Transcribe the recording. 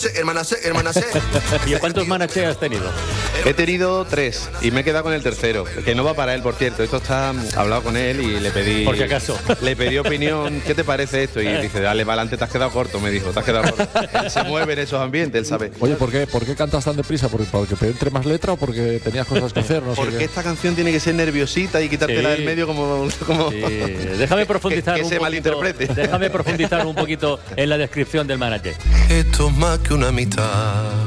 Hermana C. ¿Y cuántos manaches has tenido? He tenido 3 y me he quedado con el tercero, que no va para él, por cierto. Esto está hablado con él y le pedí... Por si acaso. Le pedí opinión, ¿qué te parece esto? Y dice, dale, para adelante, te has quedado corto, me dijo, te has quedado corto. Él se mueve en esos ambientes, él sabe. Oye, ¿por qué cantas tan deprisa? ¿Porque te entre más letra o porque tenías cosas que hacer? No sé porque qué. esta canción tiene que ser nerviosita y quitártela del medio como Sí. Déjame profundizar que un se poquito, malinterprete. Déjame profundizar un poquito en la descripción del manager. Esto es más que una amistad.